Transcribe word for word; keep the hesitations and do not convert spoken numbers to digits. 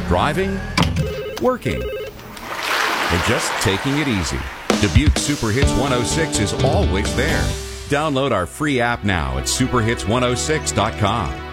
driving, working, and just taking it easy. Dubuque Super Hits one oh six is always there. Download our free app now at super hits one oh six dot com.